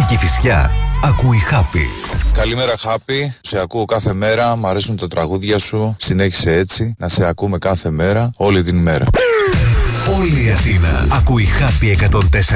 Κηφισιά ακούει Χάπη. Καλημέρα Χάπη, σε ακούω κάθε μέρα, μ' αρέσουν τα τραγούδια σου. Συνέχισε έτσι, να σε ακούμε κάθε μέρα, όλη την μέρα. Όλη η Αθήνα ακούει Χάπη 104,8.